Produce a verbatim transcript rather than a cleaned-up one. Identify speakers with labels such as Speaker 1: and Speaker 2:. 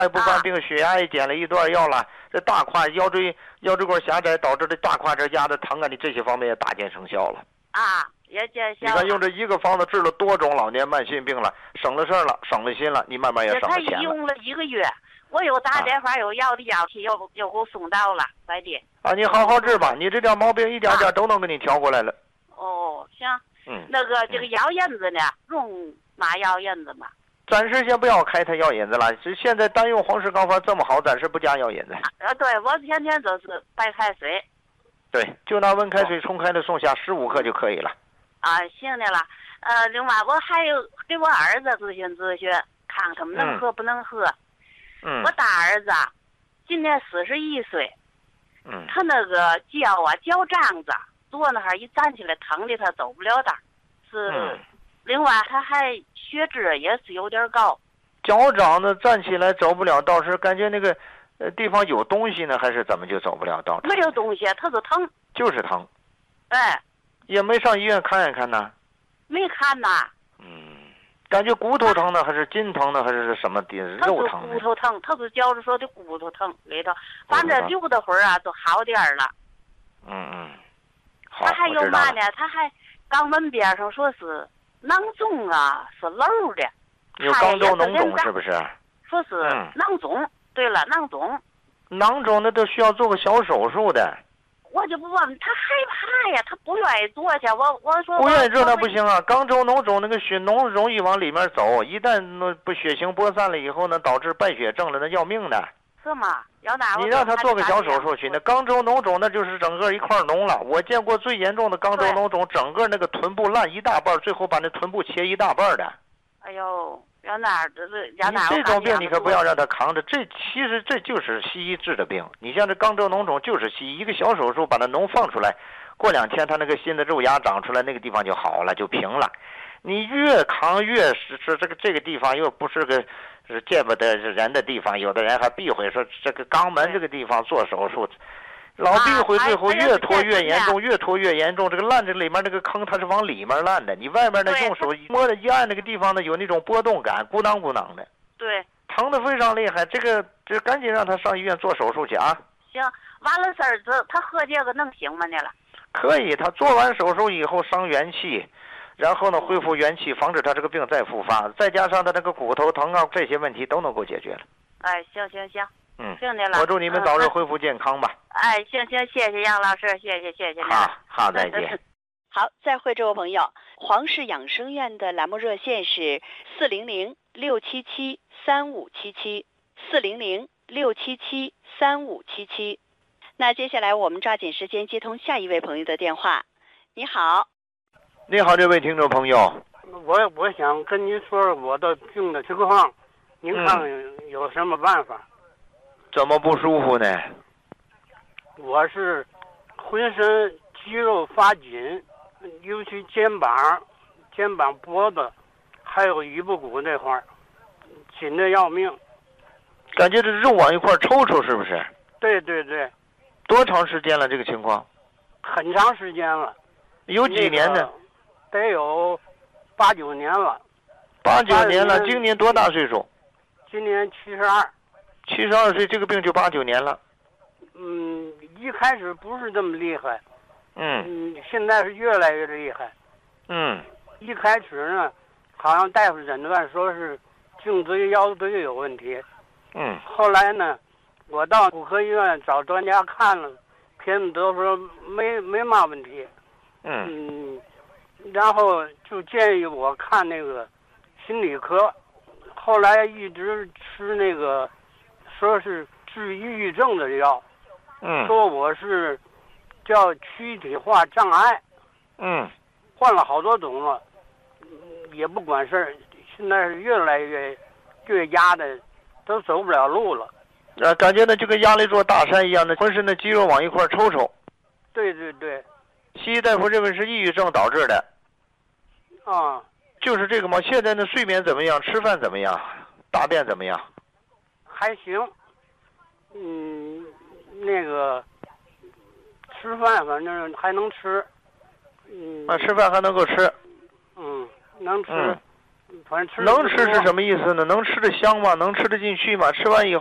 Speaker 1: 还不犯病，血压也减了一段药了，这大胯腰椎腰椎管狭窄导致的大胯这压的疼啊，你这些方面也大见成效了
Speaker 2: 啊，也见效了。
Speaker 1: 你看用这一个方子治了多种老年慢性病了，省了事儿了，省了心了，你慢慢也省了钱了。
Speaker 2: 用了一个月，我有打电话，有药的药体，又又给我送到了，快点。
Speaker 1: 啊，你好好治吧，你这点毛病一点点都能给你调过来了。
Speaker 2: 哦，行。
Speaker 1: 嗯。
Speaker 2: 那个这个药引子呢，用嘛药引子嘛？
Speaker 1: 暂时先不要开它药引子了，这现在单用黄氏钢方这么好，暂时不加药引子。
Speaker 2: 啊，对，我天天都是白开水。
Speaker 1: 对，就拿温开水冲开的送下十五克就可以了。
Speaker 2: 啊，行的了。呃，另外我还有给我儿子咨询咨询，看看能喝不能喝。
Speaker 1: 嗯。
Speaker 2: 我大儿子今年四十一岁。
Speaker 1: 嗯。
Speaker 2: 他那个脚啊，脚掌子坐那哈一站起来疼的，他走不了道。是。
Speaker 1: 嗯。
Speaker 2: 另外他还血脂也是有点高，
Speaker 1: 脚掌子站起来走不了道，是感觉那个呃地方有东西呢，还是怎么就走不了道？
Speaker 2: 没有东西，他是疼，
Speaker 1: 就是疼。
Speaker 2: 哎，
Speaker 1: 也没上医院看一看呢？
Speaker 2: 没看呐。
Speaker 1: 嗯，感觉骨头疼呢，还是筋疼呢，还是什么地肉疼？
Speaker 2: 骨头疼，他是觉着说的骨头疼里头，反正溜达会儿啊，就好点儿了。
Speaker 1: 嗯嗯，好，
Speaker 2: 他还有嘛呢？他还肛门边上说是。囊肿啊，是瘘的，
Speaker 1: 有肛周脓肿是不是？
Speaker 2: 说是囊肿。嗯、对了，囊肿。
Speaker 1: 囊肿那都需要做个小手术的。
Speaker 2: 我就不问他害怕呀，他不愿意做去。我我说
Speaker 1: 不愿意做那不行啊，肛周脓肿那个血脓容易往里面走，一旦那不血型播散了以后呢，导致败血症了，那要命的。
Speaker 2: 是吗？要那
Speaker 1: 你让他做个小手术去，那肛周脓肿那就是整个一块脓了。我见过最严重的肛周脓肿，整个那个臀部烂一大半，最后把那臀部切一大半的。
Speaker 2: 哎呦，要那这是要那。
Speaker 1: 你这种病你可不要让他扛着，这其实这就是西医治的病。你像这肛周脓肿就是西医一个小手术把那脓放出来，过两天他那个新的肉芽长出来，那个地方就好了，就平了。你越扛越是是这个这个地方又不是个。是见不得人的地方，有的人还避讳说这个肛门这个地方做手术，老避讳，最后越拖越严重，越拖越严重。这个烂这里面那个坑它是往里面烂的，你外面呢用手摸着一按那个地方呢有那种波动感，咕囔咕囔的，
Speaker 2: 对，
Speaker 1: 疼得非常厉害。这个这赶紧让他上医院做手术去啊！
Speaker 2: 行，完了事儿这他喝这个能行吗？你了？
Speaker 1: 可以，他做完手术以后伤元气。然后呢，恢复元气，防止他这个病再复发，再加上他那个骨头疼啊，这些问题都能够解决了。
Speaker 2: 哎，行行行，
Speaker 1: 嗯，
Speaker 2: 行的了。
Speaker 1: 我祝你们早日恢复健康吧。
Speaker 2: 嗯、哎，行行，谢谢杨老师，谢谢谢谢。
Speaker 1: 好，好，再见。
Speaker 3: 好，再会，这位朋友，黄氏养生院的栏目热线是四零零六七七三五七七，四零零六七七三五七七。那接下来我们抓紧时间接通下一位朋友的电话。你好。
Speaker 1: 你好，这位听众朋友，
Speaker 4: 我我想跟您说说我的病的情况，您看有什么办法？
Speaker 1: 嗯、怎么不舒服呢？
Speaker 4: 我是浑身肌肉发紧，尤其肩膀、肩膀、脖子，还有尾部骨那块儿，紧的要命。
Speaker 1: 感觉这肉往一块抽抽，是不是？
Speaker 4: 对对对。
Speaker 1: 多长时间了？这个情况？
Speaker 4: 很长时间了。
Speaker 1: 有几年呢？
Speaker 4: 那个得有八九年了，
Speaker 1: 八九年了。今年多大岁数？
Speaker 4: 今年七十二。
Speaker 1: 七十二岁，这个病就八九年了。
Speaker 4: 嗯，一开始不是这么厉害。
Speaker 1: 嗯。
Speaker 4: 嗯，现在是越来越厉害。
Speaker 1: 嗯。
Speaker 4: 一开始呢，好像大夫诊断说是颈椎、腰椎有问题。
Speaker 1: 嗯。
Speaker 4: 后来呢，我到骨科医院找专家看了，片子都说没没嘛问题。
Speaker 1: 嗯。
Speaker 4: 嗯。然后就建议我看那个心理科，后来一直吃那个说是治抑郁症的药，
Speaker 1: 嗯，
Speaker 4: 说我是叫躯体化障碍，
Speaker 1: 嗯，
Speaker 4: 换了好多种了，也不管事儿，现在是越来越越压的，都走不了路了。
Speaker 1: 啊，感觉呢就跟压了一座大山一样的，浑身的肌肉往一块抽抽。
Speaker 4: 对对对。
Speaker 1: 西医大夫认为是抑郁症导致的。
Speaker 4: 啊，
Speaker 1: 就是这个嘛。现在的睡眠怎么样？吃饭怎么样？大便怎么样？
Speaker 4: 还行。嗯，那个吃饭反正还能吃。嗯。
Speaker 1: 啊，吃饭还能够吃。
Speaker 4: 嗯，能吃。
Speaker 1: 嗯、
Speaker 4: 反正吃
Speaker 1: 能吃是什么意思呢？能吃得香吗？能吃得进去吗？吃完以后